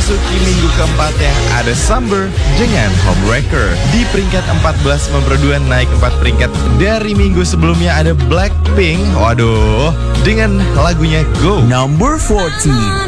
Memasuki minggu keempatnya ada Summer dengan Homewrecker. Di peringkat 14 nomor 2 naik 4 peringkat dari minggu sebelumnya ada Blackpink. Waduh, dengan lagunya Go. Number 14.